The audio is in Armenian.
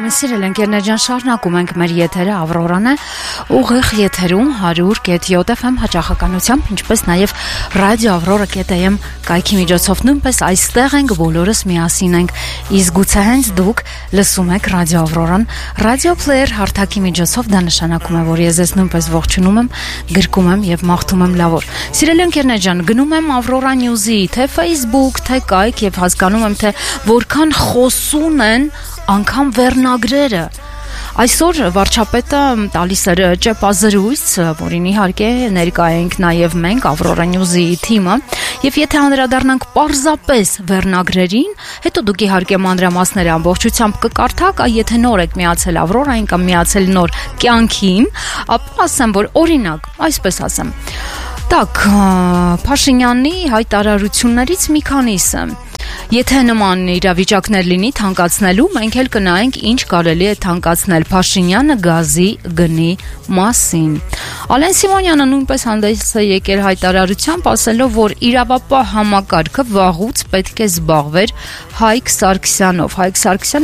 Սիրել ընկերներ ջան, շարունակում ենք մեր եթերը, Ավրորան է ուղիղ եթերում 100.7 FM հաճախականությամբ, ինչպես նաև ռադիո Ավրորա.am կայքի միջոցով նույնպես այստեղ ենք, բոլորս միասին ենք, իսկ գուցե հենց դուք լսում եք ռադիո Ավրորան, ռադիո պլեյեր հարթակի միջոցով, դա նշանակում է, որ ես նույնպես ողջունում եմ, գրկում եմ եւ մաղթում եմ լավ օր։ Սիրել ընկերներ ջան, գնում եմ Ավրորա News-ի, թե Facebook, թե կայք եւ հասկանում եմ, թե որքան խոսուն են անգամ վերնագրերը։ Այսօր վարչապետը տալիս էր ճեպազրույց, որին իհարկե ներկա ենք նաև մենք Ավրորա News-ի թիմը, եւ եթե անդրադառնանք պարզապես վերնագրերին, հետո դուք իհարկե մանրամասները ամբողջությամբ կկարդաք, եթե նոր եք միացել Ավրորային կամ միացել նոր կյանքին, ապա ասեմ, որ օրինակ, այսպես ասեմ, տակ Փաշինյանի հայտարարություններից մի քանիսը Եթե նման իրավիճակներ լինի թանկացնելու, մենք էլ կնայենք ինչ կարելի է թանկացնել Փաշինյանը գազի գնի մասին։ Ալեն Սիմոնյանը նույնպես հանդես է եկել հայտարարությամբ, ասելով, որ իրավապահ համակարգը վաղուց պետք է զբաղվեր Հայկ Սարգսյանով։ Հայկ Սարգսյանը